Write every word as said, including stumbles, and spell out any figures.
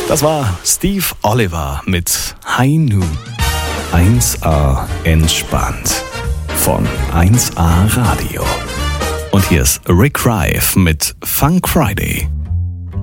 Das war Steve Oliver mit High Noon. eins A entspannt von eins A Radio. Und hier ist Rick Rife mit Funk Friday.